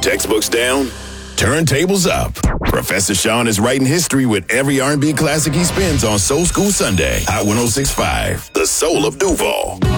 Textbooks down? Turntables up. Professor Sean is writing history with every R&B classic he spins on Soul School Sunday. Hot 106.5, the soul of Duval.